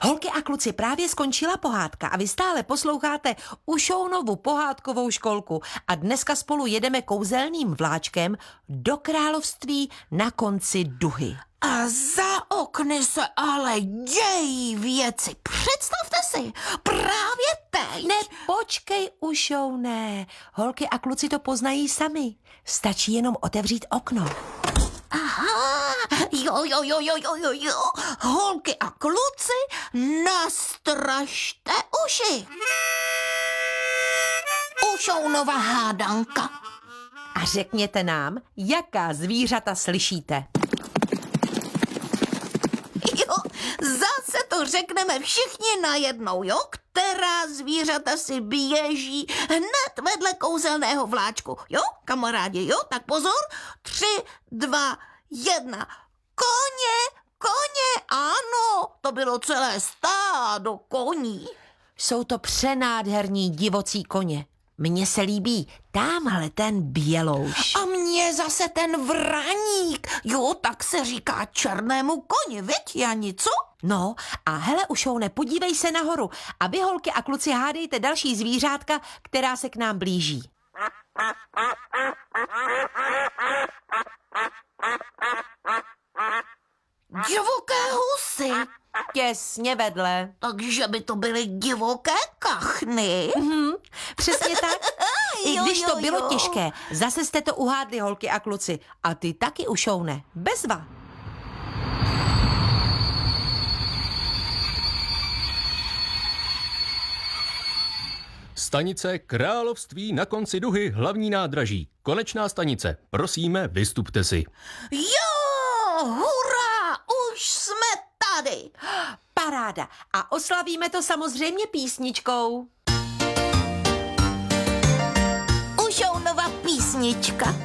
Holky a kluci, právě skončila pohádka a vy stále posloucháte Ušounovu pohádkovou školku a dneska spolu jedeme kouzelným vláčkem do království na konci duhy. A za okny se ale dějí věci. Představte si, právě teď. Ne, počkej, Ušouné. Holky a kluci to poznají sami. Stačí jenom otevřít okno. Aha, jo. Holky a kluci, nastražte uši. Ušounova hádanka. A řekněte nám, jaká zvířata slyšíte. Jo, zase to řekneme všichni najednou, jo? Která zvířata si běží hned vedle kouzelného vláčku, jo? Kamarádi, jo? Tak pozor, 3, 2, 1. Koně, ano, to bylo celé stádo koní. Jsou to přenádherní divocí koně. Mně se líbí támhle ten bělouš. A mně zase ten vraník. Jo, tak se říká černému koni, viď, Jani, co? No a hele, Ušoune, podívej se nahoru a vy, holky a kluci, hádejte další zvířátka, která se k nám blíží. Divoké husy. Těsně vedle. Takže by to byly divoké kachny. Přesně tak. I Jo, když to jo, bylo jo. těžké, zase jste to uhádli, holky a kluci. A ty taky, Ušoune. Bezva. Stanice Království na konci duhy, hlavní nádraží. Konečná stanice. Prosíme, vystupte si. Jo, hurá, už jsme tady. Paráda. A oslavíme to samozřejmě písničkou. Ušounova písnička.